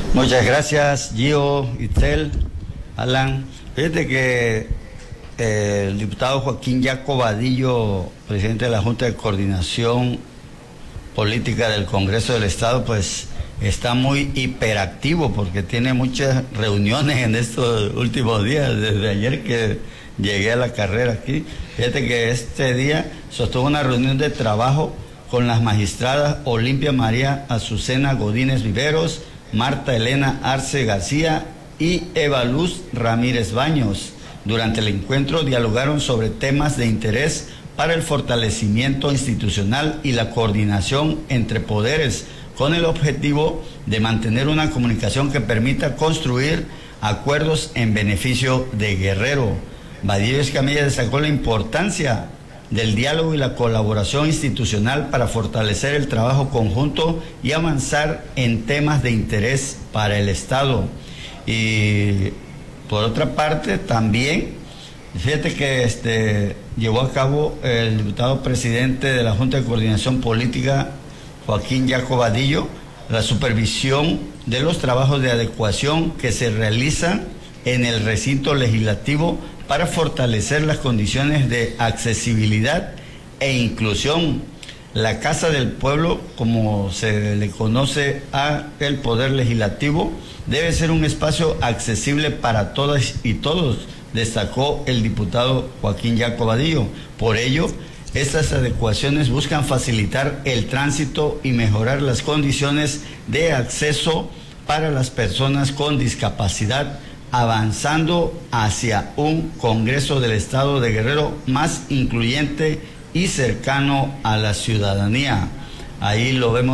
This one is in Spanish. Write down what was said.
Muchas gracias, Gio, Itzel, Alan. Fíjate que el diputado Joaquín Yaco Vadillo, presidente de la Junta de Coordinación Política del Congreso del Estado, pues está muy hiperactivo porque tiene muchas reuniones en estos últimos días, desde ayer que llegué a la carrera aquí. Fíjate que este día sostuvo una reunión de trabajo con las magistradas Olimpia María Azucena Godínez Viveros, Marta Elena Arce García y Eva Luz Ramírez Baños. Durante el encuentro dialogaron sobre temas de interés para el fortalecimiento institucional y la coordinación entre poderes, con el objetivo de mantener una comunicación que permita construir acuerdos en beneficio de Guerrero. Vadillo Escamilla destacó la importancia del diálogo y la colaboración institucional para fortalecer el trabajo conjunto y avanzar en temas de interés para el Estado. Y por otra parte también, fíjate que llevó a cabo el diputado presidente de la Junta de Coordinación Política, Joaquín Yaco Vadillo, la supervisión de los trabajos de adecuación que se realizan en el recinto legislativo para fortalecer las condiciones de accesibilidad e inclusión. La Casa del Pueblo, como se le conoce a el Poder Legislativo, debe ser un espacio accesible para todas y todos, destacó el diputado Joaquín Yaco Vadillo. Por ello, estas adecuaciones buscan facilitar el tránsito y mejorar las condiciones de acceso para las personas con discapacidad, avanzando hacia un Congreso del Estado de Guerrero más incluyente y cercano a la ciudadanía. Ahí lo vemos.